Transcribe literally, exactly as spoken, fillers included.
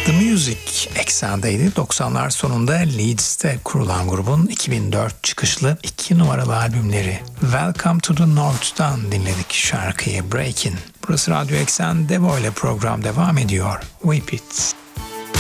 The Music eksendeydi. doksanlar sonunda Leeds'te kurulan grubun iki bin dört çıkışlı iki numaralı albümleri Welcome to the North'tan dinledik şarkıyı Breakin'. Burası Radyo Eksen, Devo ile program devam ediyor. Whip It.